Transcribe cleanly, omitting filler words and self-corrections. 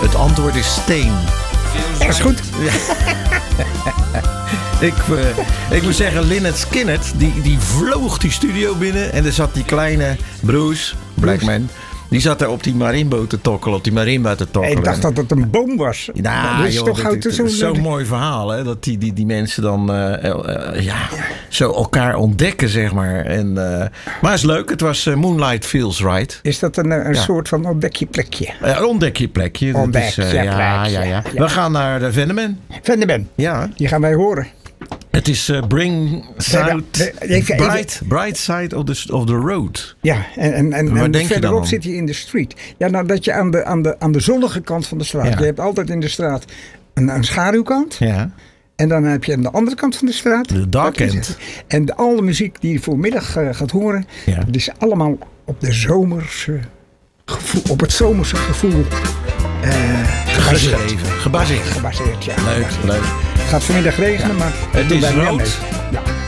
Het antwoord is steen. Dat is goed. Ik moet zeggen, Lynyrd Skynyrd, die vloog die studio binnen. En er zat die kleine Bruce Blackman. Die zat daar op die marimbo te tokkelen, op die marimba te tokkelen. Ik dacht dat het een boom was. Nou, dat is joh, toch het is zo'n mooi verhaal, hè? Dat die mensen dan zo elkaar ontdekken, zeg maar. Maar het is leuk, het was Moonlight Feels Right. Is dat een soort van ontdek je plekje? Ontdek je plekje. Ja. We gaan naar de Veneman. Veneman. Ja. Die gaan wij horen. Het is Bright Side of the Road. Ja, en verderop zit je in de street. Ja, nou dat je aan de zonnige kant van de straat. Ja. Je hebt altijd in de straat een schaduwkant. Ja. En dan heb je aan de andere kant van de straat. De dark end. En alle muziek die je voormiddag gaat horen. Ja. Dat is allemaal op de zomerse gevoel, op het zomerse gevoel gebaseerd. Gebaseerd, ja. Leuk. Het gaat vanmiddag regenen, maar het is rood. Ja.